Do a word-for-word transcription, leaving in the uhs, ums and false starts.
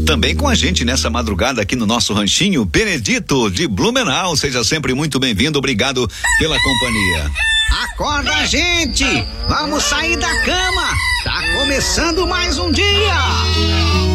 Também com a gente nessa madrugada aqui no nosso ranchinho, Benedito de Blumenau. Seja sempre muito bem-vindo, obrigado pela companhia. Acorda, gente! Vamos sair da cama! Tá começando mais um dia!